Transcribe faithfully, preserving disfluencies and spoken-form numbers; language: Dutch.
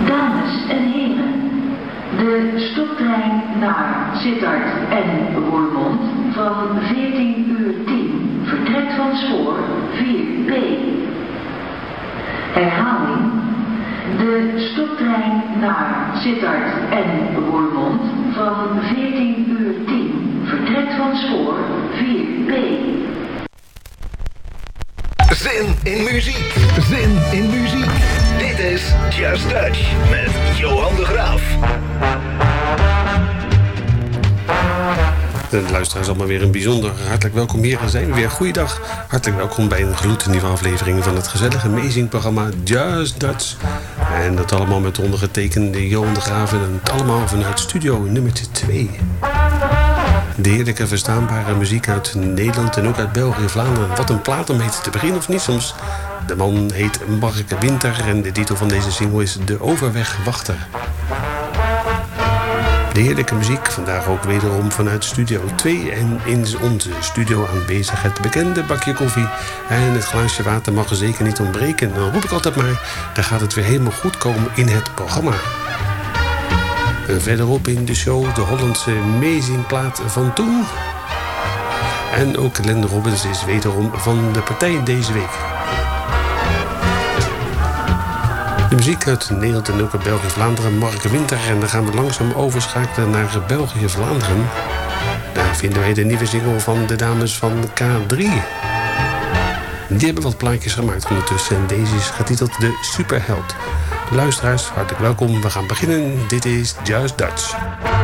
Dames en heren, de stoptrein naar Sittard en Roermond van veertien uur tien vertrekt van spoor vier B. Herhaling, de stoptrein naar Sittard en Roermond van veertien uur tien vertrekt van spoor vier B. Zin in muziek, zin in muziek. Dit is Just Dutch met Johan de Graaf. De luisteraars, allemaal weer een bijzonder hartelijk welkom. Hier zijn we weer. Goeiedag. Hartelijk welkom bij een gloednieuwe aflevering van het gezellige amazing programma Just Dutch. En dat allemaal met ondergetekende Johan de Graaf en het allemaal vanuit studio nummertje twee. De heerlijke verstaanbare muziek uit Nederland en ook uit België, Vlaanderen. Wat een plaat om mee te beginnen, of niet soms? De man heet Mark Winter en de titel van deze single is De Overwegwachter. De heerlijke muziek, vandaag ook wederom vanuit Studio twee. En in onze studio aanwezig het bekende bakje koffie. En het glaasje water mag er zeker niet ontbreken. Dan roep ik altijd maar, dan gaat het weer helemaal goed komen in het programma. En verderop in de show de Hollandse amazingplaat van toen. En ook Linda Robbins is wederom van de partij deze week. De muziek uit Nederland en ook uit België, Vlaanderen, Mark Winter. En dan gaan we langzaam overschakelen naar België, Vlaanderen. Daar vinden wij de nieuwe single van de dames van K drie. Die hebben wat plaatjes gemaakt ondertussen. En deze is getiteld De Superheld. Luisteraars, hartelijk welkom. We gaan beginnen. Dit is Just Dutch.